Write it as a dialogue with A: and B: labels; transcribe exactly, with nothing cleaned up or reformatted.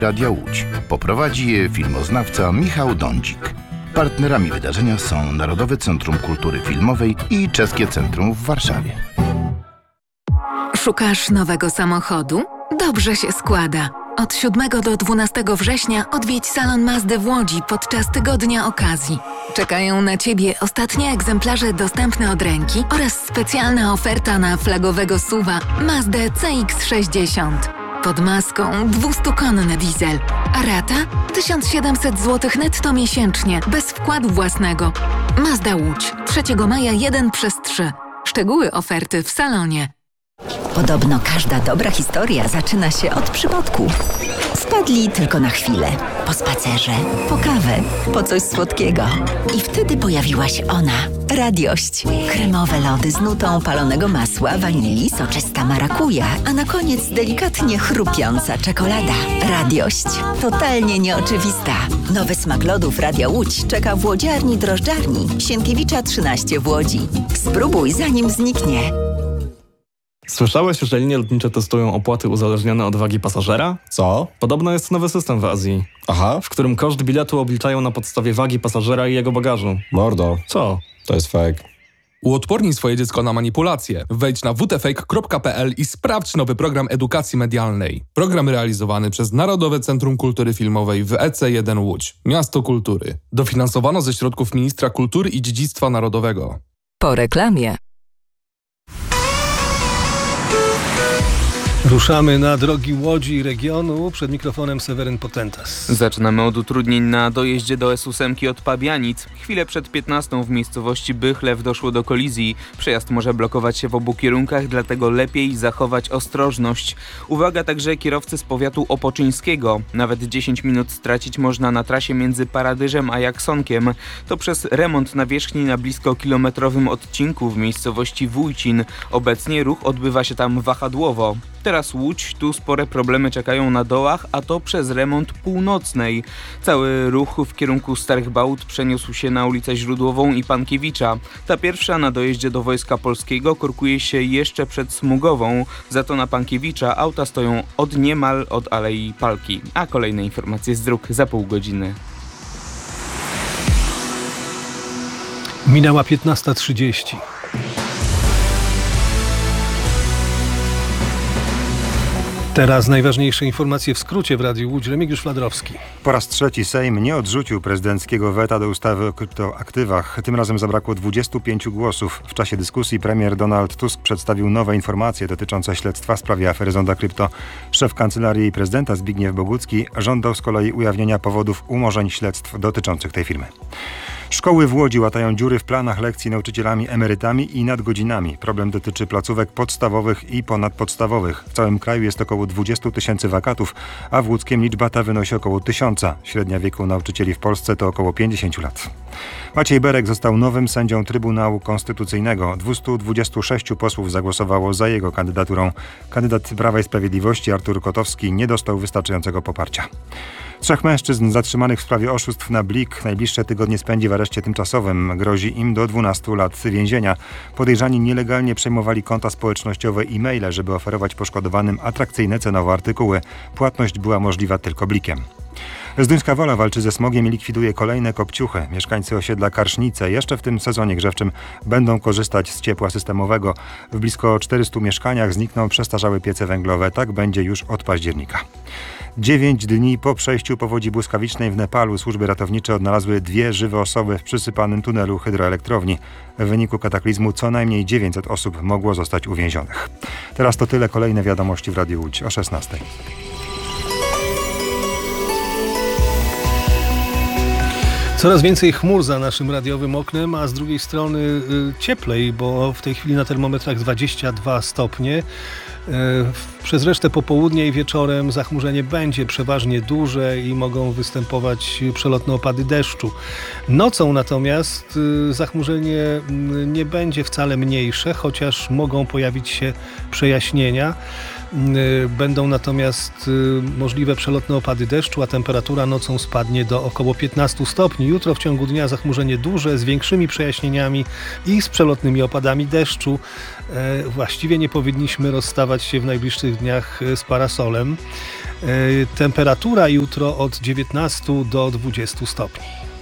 A: Radia Łódź. Poprowadzi je filmoznawca Michał Dądzik. Partnerami wydarzenia są Narodowe Centrum Kultury Filmowej i Czeskie Centrum w Warszawie.
B: Szukasz nowego samochodu? Dobrze się składa. Od siódmego do dwunastego września odwiedź salon Mazdy w Łodzi podczas tygodnia okazji. Czekają na Ciebie ostatnie egzemplarze dostępne od ręki oraz specjalna oferta na flagowego suwa Mazdę C X sześćdziesiąt. Pod maską dwustukonny diesel, a rata tysiąc siedemset złotych netto miesięcznie, bez wkładu własnego. Mazda Łódź, trzeciego maja jeden przez trzy. Szczegóły oferty w salonie.
C: Podobno każda dobra historia zaczyna się od przypadku. Wpadli tylko na chwilę, po spacerze, po kawę, po coś słodkiego. I wtedy pojawiła się ona, Radiość. Kremowe lody z nutą palonego masła, wanilii, soczysta marakuja, a na koniec delikatnie chrupiąca czekolada. Radiość. Totalnie nieoczywista. Nowy smak lodów Radia Łódź czeka w łodziarni drożdżarni Sienkiewicza trzynaście w Łodzi. Spróbuj, zanim zniknie.
D: Słyszałeś, że linie lotnicze testują opłaty uzależnione od wagi pasażera?
E: Co?
D: Podobno jest nowy system w Azji.
E: Aha.
D: W którym koszt biletu obliczają na podstawie wagi pasażera i jego bagażu.
E: Mordo.
D: Co?
E: To jest fake.
F: Uodpornij swoje dziecko na manipulacje. Wejdź na w t fake kropka p l i sprawdź nowy program edukacji medialnej. Program realizowany przez Narodowe Centrum Kultury Filmowej w E C jeden Łódź. Miasto Kultury. Dofinansowano ze środków Ministra Kultury i Dziedzictwa Narodowego.
B: Po reklamie.
G: Ruszamy na drogi Łodzi i regionu. Przed mikrofonem Seweryn Potentas.
H: Zaczynamy od utrudnień na dojeździe do S ósem od Pabianic. Chwilę przed piętnastą w miejscowości Bychlew doszło do kolizji. Przejazd może blokować się w obu kierunkach, dlatego lepiej zachować ostrożność. Uwaga także kierowcy z powiatu opoczyńskiego. Nawet dziesięć minut stracić można na trasie między Paradyżem a Jaksonkiem. To przez remont nawierzchni na blisko kilometrowym odcinku w miejscowości Wójcin. Obecnie ruch odbywa się tam wahadłowo. Teraz Łódź, tu spore problemy czekają na dołach, a to przez remont północnej. Cały ruch w kierunku Starych Bałt przeniósł się na ulicę Źródłową i Pankiewicza. Ta pierwsza na dojeździe do Wojska Polskiego korkuje się jeszcze przed Smugową, za to na Pankiewicza auta stoją od niemal od Alei Palki. A kolejne informacje z dróg za pół godziny.
G: Minęła piętnasta trzydzieści. Teraz najważniejsze informacje w skrócie w Radiu Łódź. Remigiusz Fladrowski.
I: Po raz trzeci Sejm nie odrzucił prezydenckiego weta do ustawy o kryptoaktywach. Tym razem zabrakło dwudziestu pięciu głosów. W czasie dyskusji premier Donald Tusk przedstawił nowe informacje dotyczące śledztwa w sprawie afery Zonda Krypto. Szef Kancelarii Prezydenta Zbigniew Bogucki żądał z kolei ujawnienia powodów umorzeń śledztw dotyczących tej firmy. Szkoły w Łodzi łatają dziury w planach lekcji nauczycielami emerytami i nadgodzinami. Problem dotyczy placówek podstawowych i ponadpodstawowych. W całym kraju jest około dwudziestu tysięcy wakatów, a w łódzkiem liczba ta wynosi około tysiąca. Średnia wieku nauczycieli w Polsce to około pięćdziesiąt lat. Maciej Berek został nowym sędzią Trybunału Konstytucyjnego. dwieście dwadzieścia sześć posłów zagłosowało za jego kandydaturą. Kandydat Prawa i Sprawiedliwości Artur Kotowski nie dostał wystarczającego poparcia. Trzech mężczyzn zatrzymanych w sprawie oszustw na Blik najbliższe tygodnie spędzi w areszcie tymczasowym. Grozi im do dwunastu lat więzienia. Podejrzani nielegalnie przejmowali konta społecznościowe i maile, żeby oferować poszkodowanym atrakcyjne cenowo artykuły. Płatność była możliwa tylko Blikiem. Zduńska Wola walczy ze smogiem i likwiduje kolejne kopciuchy. Mieszkańcy osiedla Karsznice jeszcze w tym sezonie grzewczym będą korzystać z ciepła systemowego. W blisko czterystu mieszkaniach znikną przestarzałe piece węglowe. Tak będzie już od października. Dziewięć dni po przejściu powodzi błyskawicznej w Nepalu służby ratownicze odnalazły dwie żywe osoby w przysypanym tunelu hydroelektrowni. W wyniku kataklizmu co najmniej dziewięćset osób mogło zostać uwięzionych. Teraz to tyle. Kolejne wiadomości w Radiu Łódź o szesnastej.
G: Coraz więcej chmur za naszym radiowym oknem, a z drugiej strony y, cieplej, bo w tej chwili na termometrach dwadzieścia dwa stopnie. Y, przez resztę popołudnia i wieczorem zachmurzenie będzie przeważnie duże i mogą występować przelotne opady deszczu. Nocą natomiast y, zachmurzenie y, nie będzie wcale mniejsze, chociaż mogą pojawić się przejaśnienia. Będą natomiast możliwe przelotne opady deszczu, a temperatura nocą spadnie do około piętnastu stopni. Jutro w ciągu dnia zachmurzenie duże, z większymi przejaśnieniami i z przelotnymi opadami deszczu. Właściwie nie powinniśmy rozstawać się w najbliższych dniach z parasolem. Temperatura jutro od dziewiętnastu do dwudziestu stopni.